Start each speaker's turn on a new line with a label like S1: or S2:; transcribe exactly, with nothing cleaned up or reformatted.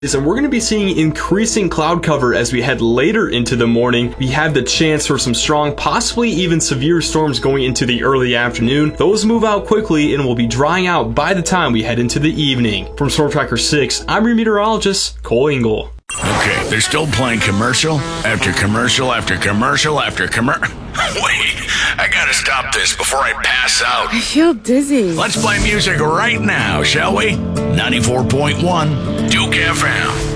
S1: And we're going to be seeing increasing cloud cover as we head later into the morning. We have the chance for some strong, possibly even severe storms going into the early afternoon. Those move out quickly and will be drying out by the time we head into the evening. From Storm Tracker six, I'm your meteorologist, Cole Engel.
S2: Okay, they're still playing commercial after commercial after commercial after commercial. Wait, I gotta stop this before I pass out.
S3: I feel dizzy.
S2: Let's play music right now, shall we? ninety-four point one Duke F M.